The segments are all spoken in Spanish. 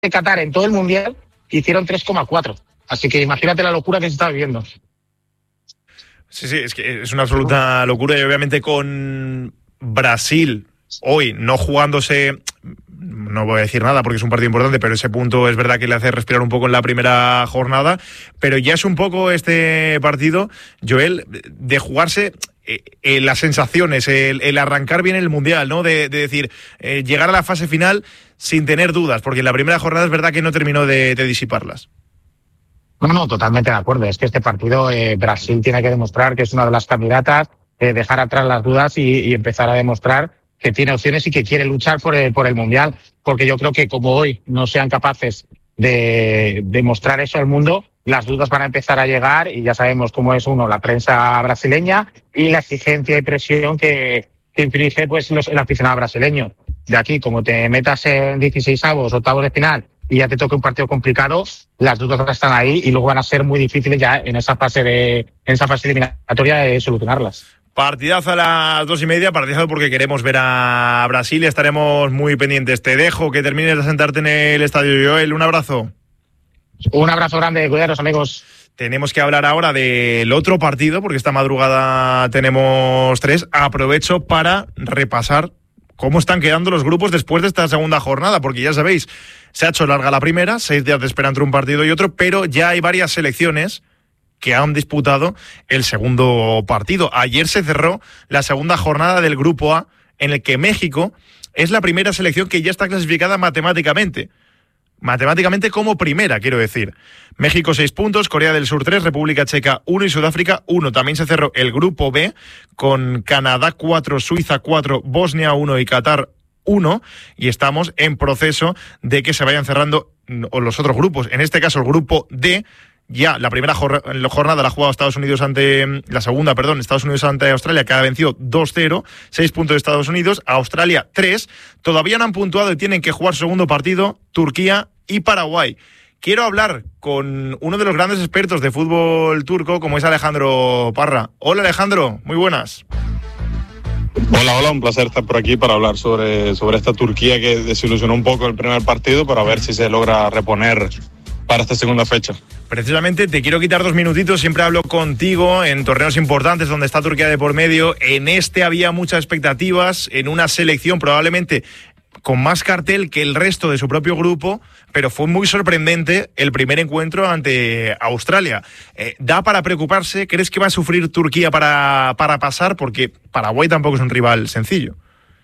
de Qatar en todo el Mundial hicieron 3,4. Así que imagínate la locura que se está viviendo. Sí, es que es una absoluta locura y obviamente con Brasil hoy no jugándose, no voy a decir nada porque es un partido importante, pero ese punto es verdad que le hace respirar un poco en la primera jornada, pero ya es un poco este partido, Joel, de jugarse las sensaciones, el arrancar bien el Mundial, ¿no? De decir, llegar a la fase final sin tener dudas, porque en la primera jornada es verdad que no terminó de disiparlas. No, totalmente de acuerdo. Es que este partido Brasil tiene que demostrar que es una de las candidatas, dejar atrás las dudas y empezar a demostrar que tiene opciones y que quiere luchar por el Mundial. Porque yo creo que como hoy no sean capaces de demostrar eso al mundo, las dudas van a empezar a llegar y ya sabemos cómo es la prensa brasileña y la exigencia y presión que inflige pues el aficionado brasileño. De aquí, como te metas en 16avos, octavos de final y ya te toque un partido complicado, las dudas están ahí y luego van a ser muy difíciles ya en esa fase eliminatoria de solucionarlas. Partidazo a las 2:30, partidazo porque queremos ver a Brasil y estaremos muy pendientes. Te dejo que termines de sentarte en el estadio, Joel. Un abrazo. Un abrazo grande, cuidaros, amigos. Tenemos que hablar ahora del otro partido, porque esta madrugada tenemos 3. Aprovecho para repasar cómo están quedando los grupos después de esta segunda jornada, porque ya sabéis, se ha hecho larga la primera, 6 días de espera entre un partido y otro, pero ya hay varias selecciones que han disputado el segundo partido. Ayer se cerró la segunda jornada del Grupo A, en el que México es la primera selección que ya está clasificada matemáticamente. Matemáticamente como primera, quiero decir. México 6 puntos, Corea del Sur 3, República Checa 1 y Sudáfrica 1. También se cerró el Grupo B con Canadá 4, Suiza 4, Bosnia 1 y Qatar 1. Y estamos en proceso de que se vayan cerrando los otros grupos. En este caso el Grupo D. Ya la primera jornada la ha jugado Estados Unidos Estados Unidos ante Australia, que ha vencido 2-0, 6 puntos de Estados Unidos, Australia 3, todavía no han puntuado y tienen que jugar segundo partido, Turquía y Paraguay. Quiero hablar con uno de los grandes expertos de fútbol turco, como es Alejandro Parra. Hola Alejandro, muy buenas. Hola, un placer estar por aquí para hablar sobre esta Turquía que desilusionó un poco el primer partido, para ver si se logra reponer para esta segunda fecha. Precisamente te quiero quitar 2 minutitos, siempre hablo contigo en torneos importantes donde está Turquía de por medio. En este había muchas expectativas, en una selección probablemente con más cartel que el resto de su propio grupo, pero fue muy sorprendente el primer encuentro ante Australia. ¿Da para preocuparse? ¿Crees que va a sufrir Turquía para pasar? Porque Paraguay tampoco es un rival sencillo.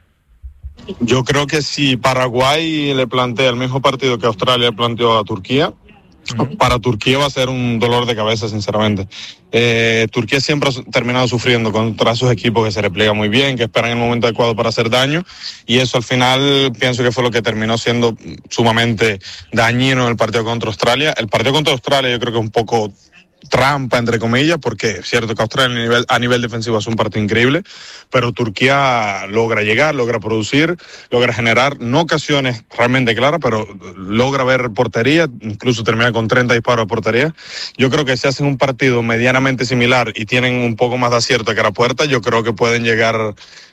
Yo creo que si Paraguay le plantea el mismo partido que Australia planteó a Turquía, para Turquía va a ser un dolor de cabeza, sinceramente. Turquía siempre ha terminado sufriendo contra sus equipos que se repliegan muy bien, que esperan el momento adecuado para hacer daño, y eso al final pienso que fue lo que terminó siendo sumamente dañino en el partido contra Australia. El partido contra Australia yo creo que es un poco trampa, entre comillas, porque es cierto que Australia a nivel defensivo es un partido increíble, pero Turquía logra llegar, logra producir, logra generar, no ocasiones realmente claras, pero logra ver portería, incluso termina con 30 disparos de portería. Yo creo que si hacen un partido medianamente similar y tienen un poco más de acierto que la puerta, yo creo que pueden llegar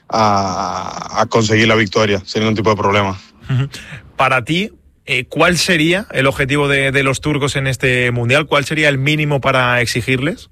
a conseguir la victoria sin ningún tipo de problema. Para ti, ¿cuál sería el objetivo de los turcos en este Mundial? ¿Cuál sería el mínimo para exigirles?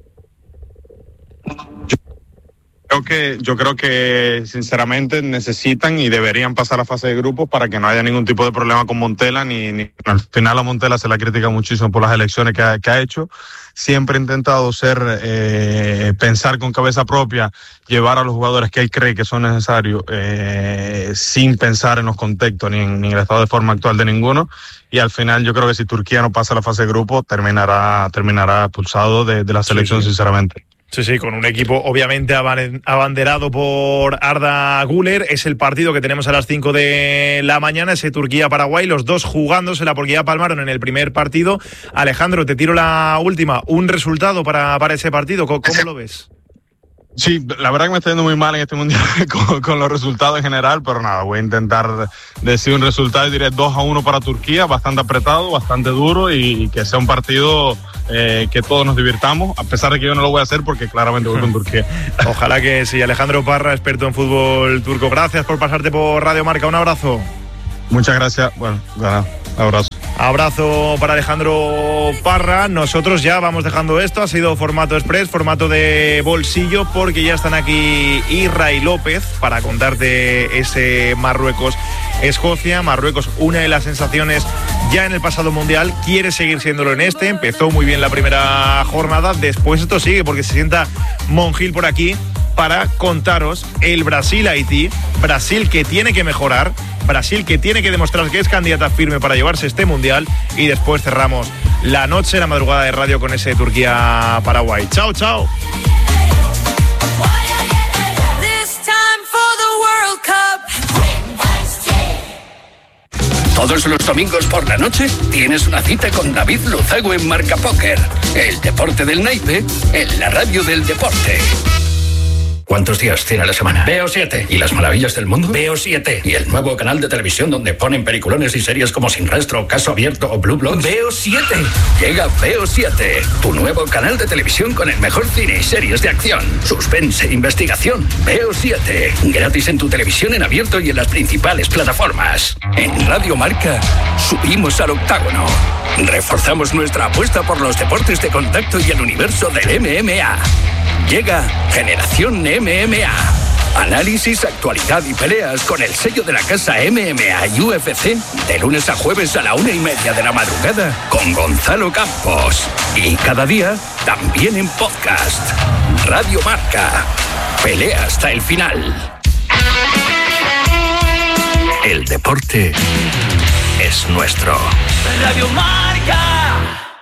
Yo creo que sinceramente necesitan y deberían pasar a fase de grupos para que no haya ningún tipo de problema con Montella, ni al final a Montella se la critica muchísimo por las elecciones que ha hecho. Siempre ha intentado pensar con cabeza propia, llevar a los jugadores que él cree que son necesarios, sin pensar en los contextos ni en el estado de forma actual de ninguno. Y al final yo creo que si Turquía no pasa a la fase de grupo, terminará expulsado de la selección, sí. Sinceramente. Sí, con un equipo obviamente abanderado por Arda Güler. Es el partido que tenemos a las 5 de la mañana, ese Turquía-Paraguay, los dos jugándosela porque ya palmaron en el primer partido. Alejandro, te tiro la última. ¿Un resultado para ese partido? ¿Cómo lo ves? Sí, la verdad que me está yendo muy mal en este mundial con los resultados en general, pero nada, voy a intentar decir un resultado y diré 2-1 para Turquía, bastante apretado, bastante duro y que sea un partido que todos nos divirtamos, a pesar de que yo no lo voy a hacer porque claramente voy con Turquía. Ojalá que sí. Alejandro Parra, experto en fútbol turco, gracias por pasarte por Radio Marca, un abrazo. Muchas gracias, bueno, nada. Abrazo. Abrazo para Alejandro Parra. Nosotros ya vamos dejando esto. Ha sido formato express, formato de bolsillo, porque ya están aquí Isra y López para contarte ese Marruecos-Escocia. Marruecos, una de las sensaciones ya en el pasado mundial, quiere seguir siéndolo en este. Empezó muy bien la primera jornada, después esto sigue porque se sienta Monjil por aquí para contaros el Brasil-Haití. Brasil que tiene que mejorar, Brasil que tiene que demostrar que es candidata firme para llevarse este mundial, y después cerramos la noche, la madrugada de radio con ese Turquía-Paraguay. Chao, chao. Todos los domingos por la noche tienes una cita con David Luzago en Marca Póker. El deporte del naipe en la radio del deporte. ¿Cuántos días tiene la semana? Veo 7. ¿Y las maravillas del mundo? Veo 7. ¿Y el nuevo canal de televisión donde ponen peliculones y series como Sin Rastro, Caso Abierto o Blue Bloods? Veo 7. Llega Veo 7, tu nuevo canal de televisión con el mejor cine y series de acción, suspense e investigación. Veo 7. Gratis en tu televisión en abierto y en las principales plataformas. En Radio Marca subimos al octágono. Reforzamos nuestra apuesta por los deportes de contacto y el universo del MMA. Llega Generación MMA. Análisis, actualidad y peleas con el sello de la casa MMA y UFC de lunes a jueves a la 1:30 de la madrugada con Gonzalo Campos. Y cada día también en podcast. Radio Marca. Pelea hasta el final. El deporte es nuestro. Radio Marca.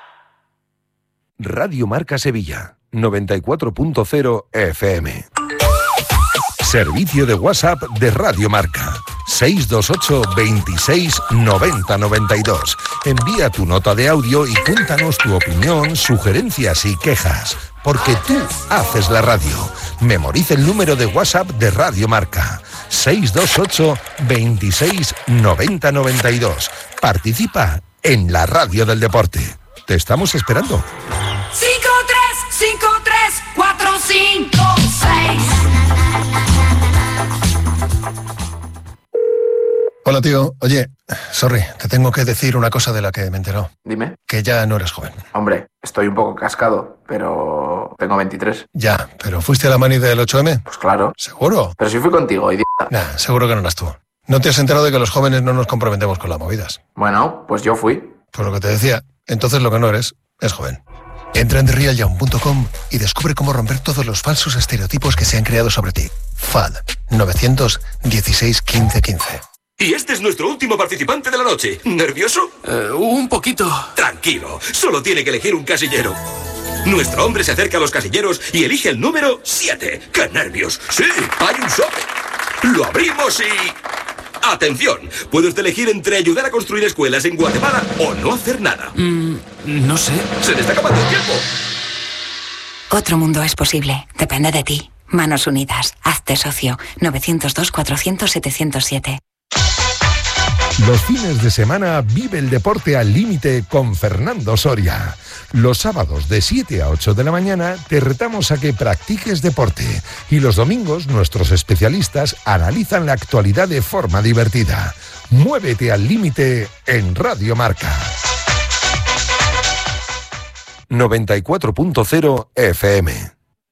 Radio Marca Sevilla 94.0 FM. Servicio de WhatsApp de Radio Marca 628 26 90 92. Envía tu nota de audio y cuéntanos tu opinión, sugerencias y quejas, porque tú haces la radio. Memoriza el número de WhatsApp de Radio Marca 628 26 90 92. Participa en la radio del deporte. Te estamos esperando. 5-3-5-3-4-5-6. Hola, tío. Oye, sorry, te tengo que decir una cosa de la que me he enterado. Dime. Que ya no eres joven. Hombre, estoy un poco cascado, pero tengo 23. Ya, pero ¿fuiste a la mani del 8M? Pues claro. ¿Seguro? Pero si fui contigo, idiota. Nah, seguro que no eras tú. ¿No te has enterado de que los jóvenes no nos comprometemos con las movidas? Bueno, pues yo fui. Pues lo que te decía, entonces lo que no eres es joven. Entra en TheRealYoung.com y descubre cómo romper todos los falsos estereotipos que se han creado sobre ti. FAD 916 15 15. Y este es nuestro último participante de la noche. ¿Nervioso? Un poquito. Tranquilo, solo tiene que elegir un casillero. Nuestro hombre se acerca a los casilleros y elige el número 7. ¡Qué nervios! ¡Sí, hay un sobre! Lo abrimos y... ¡Atención! Puede usted elegir entre ayudar a construir escuelas en Guatemala o no hacer nada. No sé. ¡Se le está acabando el tiempo! Otro mundo es posible. Depende de ti. Manos Unidas. Hazte socio. 902-400-707. Los fines de semana vive el deporte al límite con Fernando Soria. Los sábados de 7 a 8 de la mañana te retamos a que practiques deporte. Y los domingos nuestros especialistas analizan la actualidad de forma divertida. Muévete al límite en Radio Marca. 94.0 FM.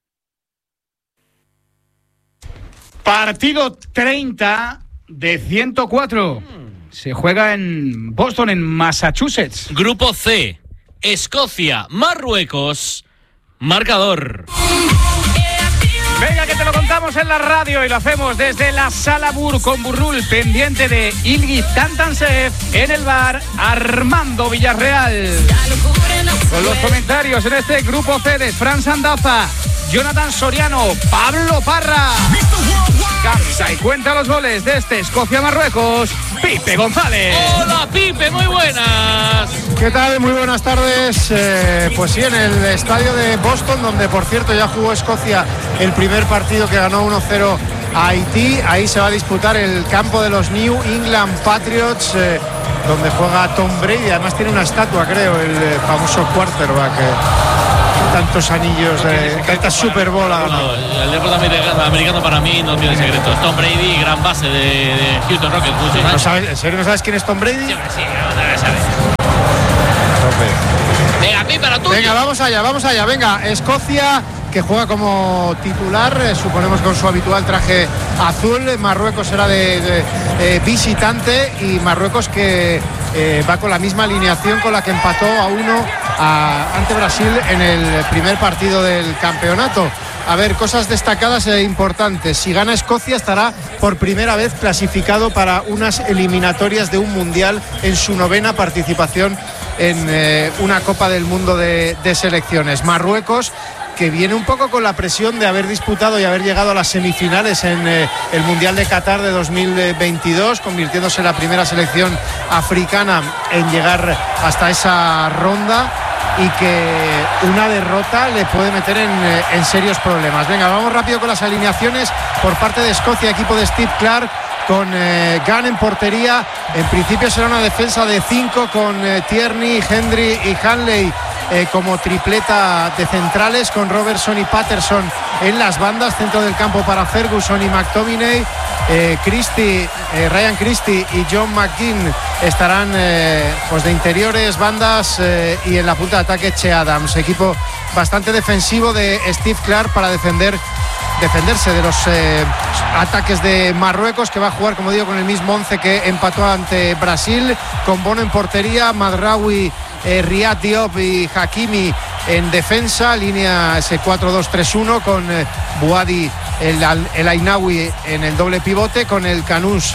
Partido 30 de 104. Se juega en Boston, en Massachusetts. Grupo C. Escocia, Marruecos. Marcador. Venga, que te lo contamos en la radio y lo hacemos desde la Sala Bur con Burrul, pendiente de Ilgis Tantansev, en el bar Armando Villarreal. Con los comentarios en este Grupo C de Fran Sandaza, Jonathan Soriano, Pablo Parra. Capsa y cuenta los goles de este Escocia-Marruecos, Pipe González. Hola, Pipe, muy buenas. ¿Qué tal? Muy buenas tardes. Pues sí, en el estadio de Boston, donde por cierto ya jugó Escocia el primer partido que ganó 1-0 a Haití. Ahí se va a disputar el campo de los New England Patriots, donde juega Tom Brady. Además tiene una estatua, creo, el famoso quarterback. Tantos anillos, tantas Super Bowl. El deporte americano para mí no tiene secretos. Tom Brady, gran base de Houston Rockets. ¿No sabes, ¿en serio no sabes quién es Tom Brady? Sí, ya sabes. Venga, Pipa, tú. Venga, vamos allá. Venga, Escocia, que juega como titular, suponemos con su habitual traje azul. Marruecos será de visitante, y Marruecos que va con la misma alineación con la que empató a 1 ante Brasil en el primer partido del campeonato. A ver, cosas destacadas e importantes. Si gana Escocia, estará por primera vez clasificado para unas eliminatorias de un mundial en su 9ª participación en una Copa del Mundo de selecciones. Marruecos, que viene un poco con la presión de haber disputado y haber llegado a las semifinales en el Mundial de Qatar de 2022, convirtiéndose en la primera selección africana en llegar hasta esa ronda, y que una derrota le puede meter en serios problemas. Venga, vamos rápido con las alineaciones por parte de Escocia, equipo de Steve Clarke, con Gunn en portería. En principio será una defensa de 5 con Tierney, Hendry y Hanley como tripleta de centrales, con Robertson y Patterson en las bandas. Centro del campo para Ferguson y McTominay. Ryan Christie y John McGinn estarán pues de interiores, bandas, y en la punta de ataque Che Adams. Equipo bastante defensivo de Steve Clarke para defenderse de los ataques de Marruecos, que va a jugar, como digo, con el mismo 11 que empató ante Brasil, con Bono en portería, Madraoui, Riyad Diop y Hakimi en defensa, línea ese 4-2-3-1 con Bouadi, el Ainaoui en el doble pivote, con el Canús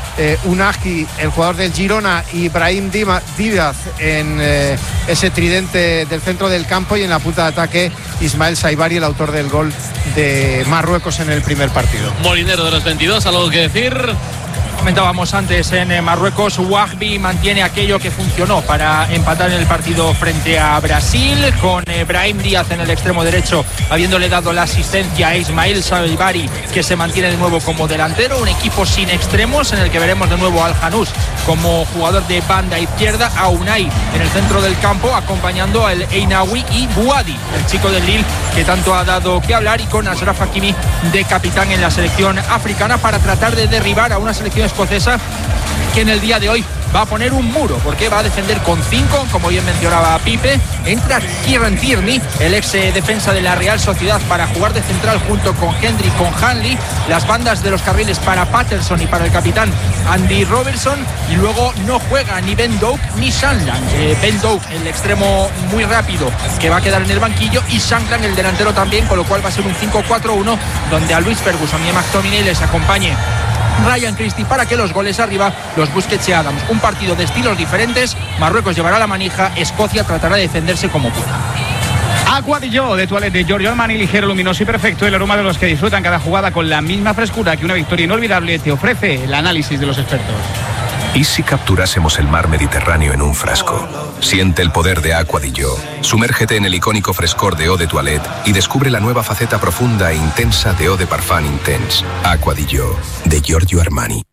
Unagi, el jugador del Girona, y Brahim Díaz en ese tridente del centro del campo, y en la punta de ataque Ismael Saibari, el autor del gol de Marruecos en el primer partido. Molinero de los 22, ¿algo que decir? Comentábamos antes, en Marruecos Wahbi mantiene aquello que funcionó para empatar en el partido frente a Brasil, con Brahim Díaz en el extremo derecho, habiéndole dado la asistencia a Ismael Saibari, que se mantiene de nuevo como delantero. Un equipo sin extremos, en el que veremos de nuevo al Janús como jugador de banda izquierda, a Unai en el centro del campo, acompañando al Ainaoui y Bouadi, el chico del Lille que tanto ha dado que hablar, y con Achraf Hakimi de capitán en la selección africana, para tratar de derribar a una selección escocesa que en el día de hoy va a poner un muro, porque va a defender con 5, como bien mencionaba Pipe. Entra Kieran Tierney, el ex defensa de la Real Sociedad, para jugar de central junto con Hendry, con Hanley. Las bandas de los carriles para Patterson y para el capitán Andy Robertson, y luego no juega ni Ben Doak ni Sandland. Ben Doak, el extremo muy rápido, que va a quedar en el banquillo, y Sandland, el delantero, también, con lo cual va a ser un 5-4-1, donde a Luis Ferguson y a McTominay les acompañe Ryan Christie para que los goles arriba los busque Che Adams. Un partido de estilos diferentes. Marruecos llevará la manija, Escocia tratará de defenderse como pueda. Aqua di Gio de Toilette de Giorgio Armani, ligero, luminoso y perfecto, el aroma de los que disfrutan cada jugada con la misma frescura que una victoria inolvidable te ofrece el análisis de los expertos. ¿Y si capturásemos el mar Mediterráneo en un frasco? Siente el poder de Aqua di Gio. Sumérgete en el icónico frescor de Eau de Toilette y descubre la nueva faceta profunda e intensa de Eau de Parfum Intense. Aqua di Gio, de Giorgio Armani.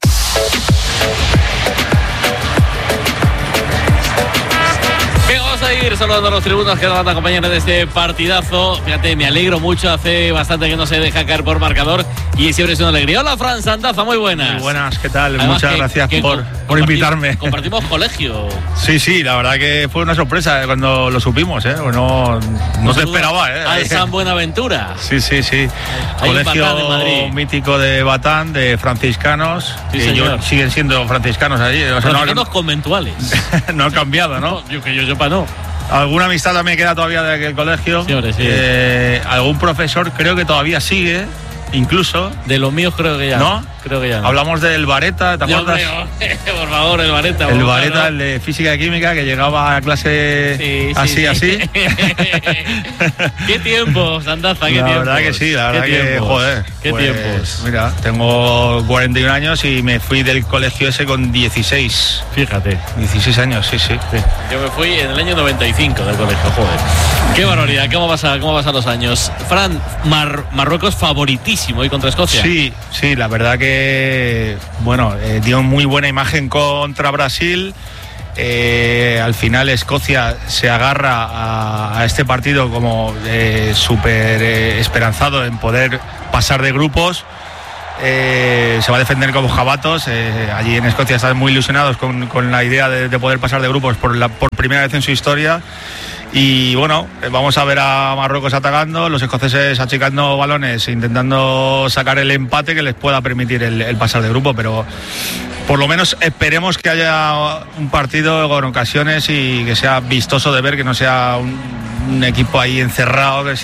Vamos a ir saludando a los tribunos que nos van a acompañar en este partidazo. Fíjate, me alegro mucho, hace bastante que no se deja caer por marcador y siempre es una alegría. Hola, Fran Sandaza, muy buenas. Muy buenas, ¿qué tal? Además, muchas gracias por invitarme. Compartimos colegio. Sí, la verdad que fue una sorpresa cuando lo supimos, no se esperaba. Al San Buenaventura. Sí. Colegio mítico de Batán, de franciscanos, sí, que señor. Siguen siendo franciscanos allí. Franciscanos conventuales. No han cambiado, ¿no? Que yo sepa, no. Alguna amistad también queda todavía de aquel colegio. Señores, sí. Algún profesor creo que todavía sigue, incluso. De los míos creo que ya. ¿No? Creo que ya. Hablamos del Vareta, ¿te acuerdas? Por favor, el Vareta. El Vareta, el de física y química, que llegaba a clase así. Qué tiempo, Sandaza, qué tiempo. La verdad que sí, la verdad que, joder. Qué tiempos. Mira, tengo 41 años y me fui del colegio ese con 16. Fíjate. 16 años, sí. Yo me fui en el año 95 del colegio, joder. Qué barbaridad, ¿cómo pasan los años? Fran, Marruecos favoritísimo hoy contra Escocia. Sí, la verdad que dio muy buena imagen contra Brasil. Al final Escocia se agarra a este partido como súper esperanzado en poder pasar de grupos. se va a defender como jabatos. Allí en Escocia están muy ilusionados con la idea de poder pasar de grupos por primera vez en su historia. Y bueno, vamos a ver a Marruecos atacando, los escoceses achicando balones, intentando sacar el empate que les pueda permitir el pasar de grupo, pero por lo menos esperemos que haya un partido con ocasiones y que sea vistoso de ver, que no sea un equipo ahí encerrado que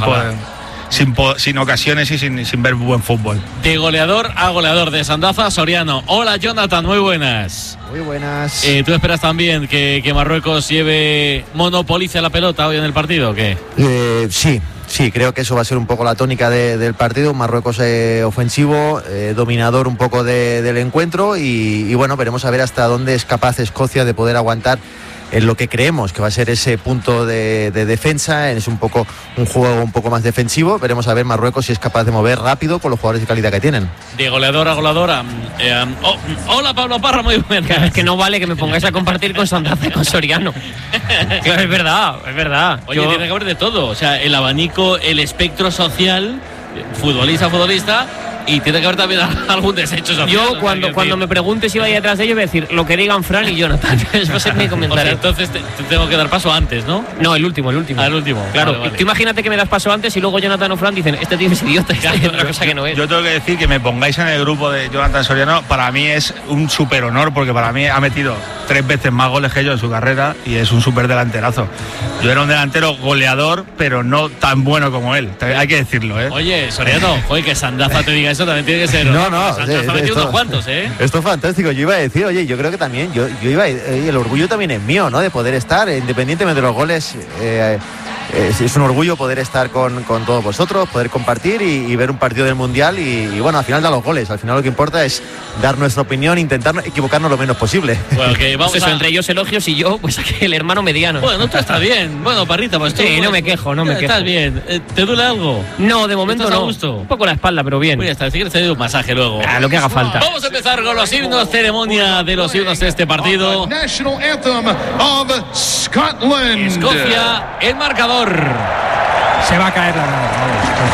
sin ocasiones y sin ver buen fútbol. De goleador a goleador, de Sandaza a Soriano. Hola Jonathan, muy buenas. Muy buenas. ¿Tú esperas también que Marruecos monopolice la pelota hoy en el partido o qué? Sí, creo que eso va a ser un poco la tónica del partido. Un Marruecos ofensivo, dominador un poco del encuentro y bueno, veremos a ver hasta dónde es capaz Escocia de poder aguantar en lo que creemos que va a ser ese punto de defensa. Es un juego un poco más defensivo. Veremos a ver Marruecos si es capaz de mover rápido con los jugadores de calidad que tienen. De goleador a goleadora. Hola Pablo Parra, muy buenas. Es que no vale que me pongáis a compartir con Sandaza y con Soriano. Claro, es verdad. Oye, tiene que haber de todo. O sea, el abanico, el espectro social, futbolista, y tiene que haber también algún desecho social. Yo cuando me preguntes si va a ir detrás de ellos voy a decir lo que digan Fran y Jonathan. Eso va a ser mi comentario. O sea, entonces te tengo que dar paso antes, ¿no? No, el último. El último. Claro, vale. Tú imagínate que me das paso antes y luego Jonathan o Fran dicen este tío es idiota, otra cosa que no es. Yo tengo que decir que me pongáis en el grupo de Jonathan Soriano, para mí es un súper honor, porque para mí ha metido 3 veces más goles que yo en su carrera y es un súper delanterazo. Yo era un delantero goleador, pero no tan bueno como él, hay que decirlo, ¿eh? Oye, Soriano, que Sandaza te diga eso también tiene que ser. No, Sandaza ha metido unos cuantos, ¿eh? Esto es fantástico. Yo iba a decir, oye, yo creo que también, el orgullo también es mío, ¿no? De poder estar, independientemente de los goles, es un orgullo poder estar con todos vosotros, poder compartir y ver un partido del Mundial y bueno, al final da los goles. Al final lo que importa es dar nuestra opinión, intentar equivocarnos lo menos posible. Bueno, que vamos entre ellos elogios y yo, pues aquí el hermano mediano. Bueno, tú estás bien. Bueno, Parrita, pues tú. Sí, no me quejo. Estás bien. ¿Te duele algo? No, de momento no. ¿A gusto? Un poco la espalda, pero bien. Voy a estar, si quieres te doy un masaje luego. Lo que haga falta. Vamos a empezar con los himnos, ceremonia de los himnos de este partido. National Anthem of Scotland. Escocia, el marcador. Se va a caer la nada.